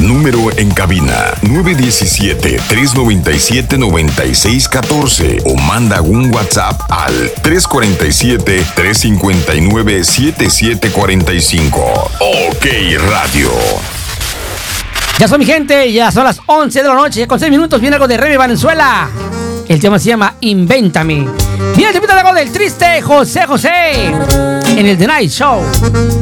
número en cabina 917-397-9614 o manda un WhatsApp al 347-359-7745. OK Radio. Ya son, mi gente, ya son las 11 de la noche, ya con 6 minutos viene algo de Remy Valenzuela. El tema se llama Invéntame. Viene el tema de algo del triste José José en el The Night Show.